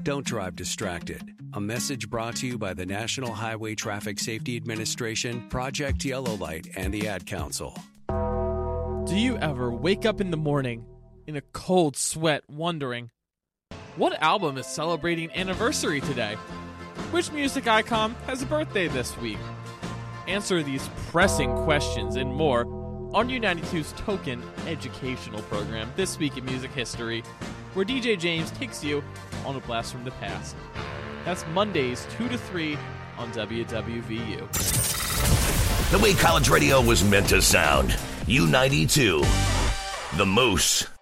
Don't drive distracted. A message brought to you by the National Highway Traffic Safety Administration, Project Yellow Light, and the Ad Council. Do you ever wake up in the morning in a cold sweat wondering, what album is celebrating anniversary today? Which music icon has a birthday this week? Answer these pressing questions and more on U92's token educational program, This Week in Music History, where DJ James takes you on a blast from the past. That's Mondays 2 to 3 on WWVU. The way college radio was meant to sound. U92. The Moose.